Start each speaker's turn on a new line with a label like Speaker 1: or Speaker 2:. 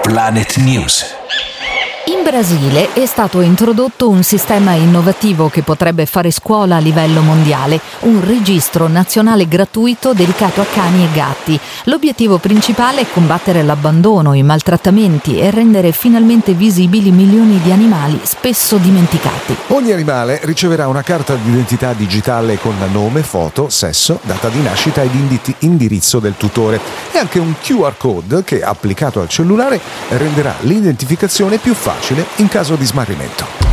Speaker 1: Planet News.
Speaker 2: In Brasile è stato introdotto un sistema innovativo che potrebbe fare scuola a livello mondiale, un registro nazionale gratuito dedicato a cani e gatti. L'obiettivo principale è combattere l'abbandono, i maltrattamenti e rendere finalmente visibili milioni di animali spesso dimenticati.
Speaker 3: Ogni animale riceverà una carta d'identità digitale con nome, foto, sesso, data di nascita ed indirizzo del tutore e anche un QR code che, applicato al cellulare, renderà l'identificazione più facile in caso di smarrimento.